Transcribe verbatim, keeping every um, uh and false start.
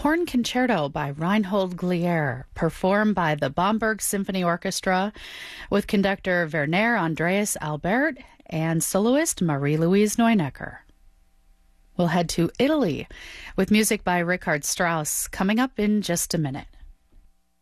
Horn Concerto by Reinhold Glier, performed by the Bamberg Symphony Orchestra with conductor Werner Andreas Albert and soloist Marie-Louise Neunecker. We'll head to Italy with music by Richard Strauss coming up in just a minute.